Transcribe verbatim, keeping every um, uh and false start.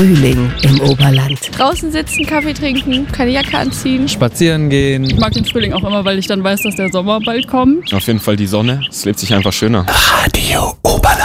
Frühling im Oberland. Draußen sitzen, Kaffee trinken, keine Jacke anziehen. Spazieren gehen. Ich mag den Frühling auch immer, weil ich dann weiß, dass der Sommer bald kommt. Auf jeden Fall die Sonne. Es lebt sich einfach schöner. Radio Oberland.